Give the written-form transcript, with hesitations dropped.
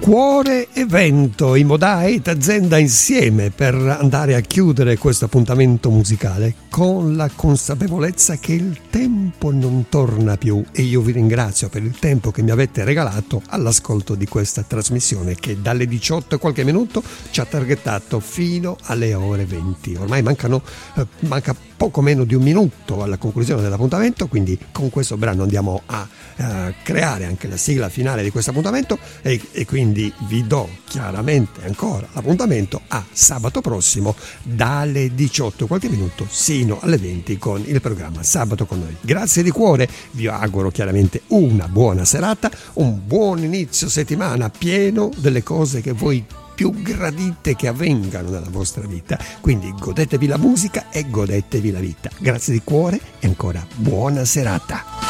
Cuore e vento, i Modà Azienda insieme per andare a chiudere questo appuntamento musicale con la consapevolezza che il tempo non torna più, e io vi ringrazio per il tempo che mi avete regalato all'ascolto di questa trasmissione che dalle 18 e qualche minuto ci ha targettato fino alle ore 20. Ormai manca poco meno di un minuto alla conclusione dell'appuntamento, quindi con questo brano andiamo a creare anche la sigla finale di questo appuntamento e quindi vi do chiaramente ancora l'appuntamento a sabato prossimo dalle 18 qualche minuto sino alle 20 con il programma Sabato con noi. Grazie di cuore, vi auguro chiaramente una buona serata, un buon inizio settimana pieno delle cose che voi più gradite che avvengano nella vostra vita, quindi godetevi la musica e godetevi la vita. Grazie di cuore e ancora buona serata.